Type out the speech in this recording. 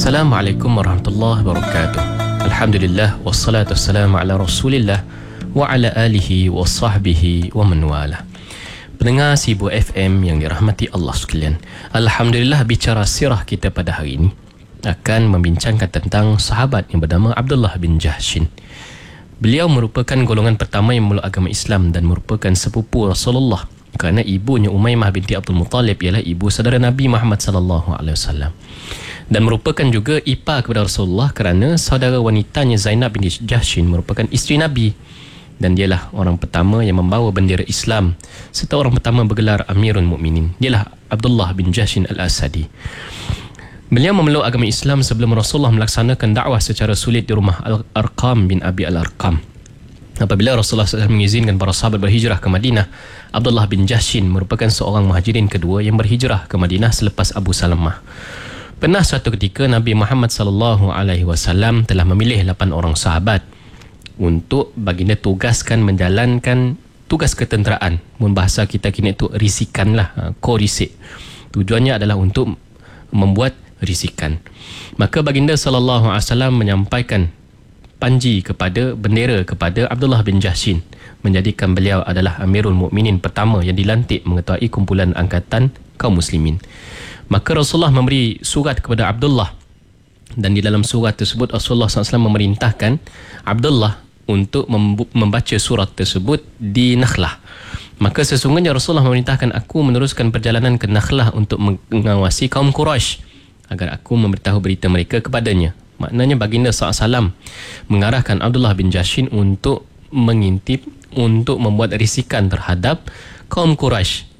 Assalamualaikum warahmatullahi wabarakatuh. Alhamdulillah wassalatu wassalamu ala Rasulillah wa ala alihi wa sahbihi wa man wala. Pendengar Sibu FM yang dirahmati Allah sekalian, alhamdulillah bicara sirah kita pada hari ini akan membincangkan tentang sahabat yang bernama Abdullah bin Jahshin. Beliau merupakan golongan pertama yang memeluk agama Islam dan merupakan sepupu Rasulullah, kerana ibunya Umaymah binti Abdul Muttalib ialah ibu saudara Nabi Muhammad sallallahu alaihi wasallam, dan merupakan juga ipar kepada Rasulullah kerana saudara wanitanya Zainab binti Jahshin merupakan isteri Nabi, dan dialah orang pertama yang membawa bendera Islam serta orang pertama bergelar Amirul Mukminin. Dialah Abdullah bin Jahshin Al-Asadi. Beliau memeluk agama Islam sebelum Rasulullah melaksanakan dakwah secara sulit di rumah Al-Arqam bin Abi Al-Arqam. Apabila Rasulullah SAW mengizinkan para sahabat berhijrah ke Madinah, Abdullah bin Jahshin merupakan seorang muhajirin kedua yang berhijrah ke Madinah selepas Abu Salamah. Pernah suatu ketika Nabi Muhammad SAW telah memilih 8 orang sahabat untuk baginda tugaskan menjalankan tugas ketenteraan. Bahasa kita kini itu risikan lah, ko-risik. Tujuannya adalah untuk membuat risikan. Maka baginda SAW menyampaikan panji kepada bendera kepada Abdullah bin Jahshin, menjadikan beliau adalah Amirul Mukminin pertama yang dilantik mengetuai kumpulan angkatan kaum muslimin. Maka Rasulullah memberi surat kepada Abdullah, dan di dalam surat tersebut Rasulullah SAW memerintahkan Abdullah untuk membaca surat tersebut di Nakhlah. Maka sesungguhnya Rasulullah memerintahkan aku meneruskan perjalanan ke Nakhlah untuk mengawasi kaum Quraisy agar aku memberitahu berita mereka kepadanya. Maknanya baginda SAW mengarahkan Abdullah bin Jahshin untuk mengintip, untuk membuat risikan terhadap kaum Quraisy